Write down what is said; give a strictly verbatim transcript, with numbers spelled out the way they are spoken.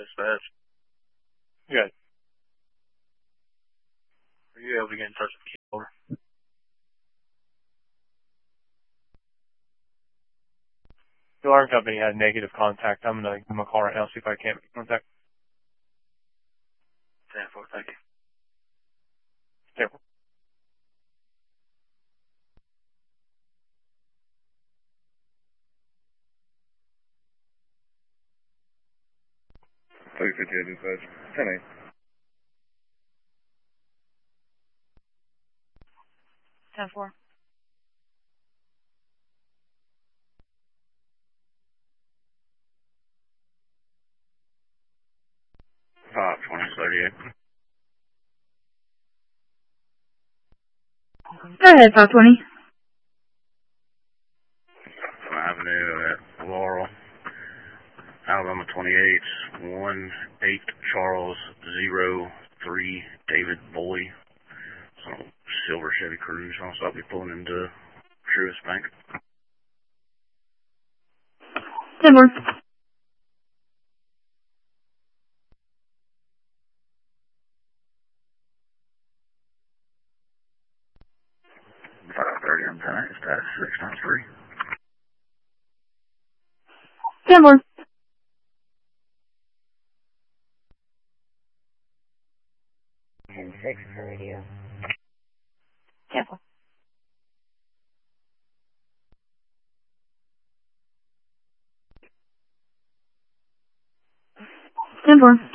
dispatch. Good. Are you able to get in touch with Keeler? The alarm company had negative contact. I'm going to give them a call right now, see if I can't make contact. ten four, thank you. ten four. thirty fifty-eight dispatch. ten eight. ten four. five twenty, thirty-eight. Go ahead, five twenty. Avenue at Laurel, Alabama twenty-eight, one eight Charles zero three David Boy. Some silver Chevy Cruze. Also, I'll be pulling into Truist Bank. ten four. five thirty on ten eight, status six times three. ten four. ten six radio. ten four. ten four.